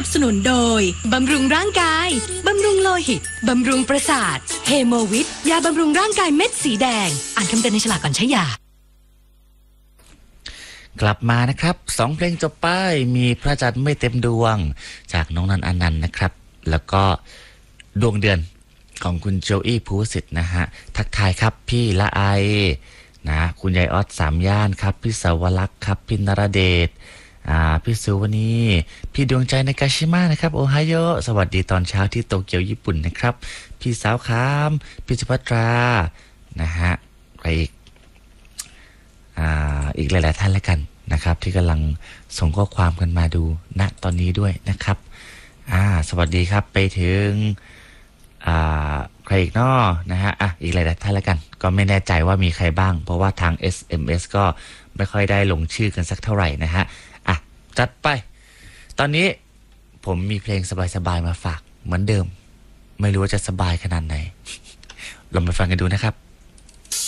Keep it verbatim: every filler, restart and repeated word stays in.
สนุนโดยบำรุงร่างกายบำรุงโลหิตบำรุงประสาทเฮโมวิทยาบำรุงร่างกายเม็ดสีแดงอ่านคำเตือนในฉลากก่อนใช้ยากลับมานะครับสองเพลงจบไปมีพระจันทร์ไม่เต็มดวงจากน้องนันอนันต์นะครับแล้วก็ดวงเดือนของคุณโจอี้ภูสิทธิ์นะฮะทักทายครับพี่ละไอนะคุณยายออสสามย่านครับพี่สาวลักษ์ครับพี่นรเดชอ่าพี่สุวรรณีพี่ดวงใจในกาชิมะนะครับโอไฮโอสวัสดีตอนเช้าที่โตเกียวญี่ปุ่นนะครับพี่สาวคามพี่สุภัตรานะฮะใครอีกอ่าอีกหลายๆท่านแล้วกันนะครับที่กำลังส่งข้อความกันมาดูณตอนนี้ด้วยนะครับอ่าสวัสดีครับไปถึงอ่าใครอีกน้อนะฮะอ่ะอีกหลายๆท่านแล้วกันก็ไม่แน่ใจว่ามีใครบ้างเพราะว่าทาง เอส เอ็ม เอส ก็ไม่ค่อยได้ลงชื่อกันสักเท่าไหร่นะฮะอ่ะจัดไปตอนนี้ผมมีเพลงสบายๆมาฝากเหมือนเดิมไม่รู้ว่าจะสบายขนาดไหนลองไปฟังกันดูนะครับ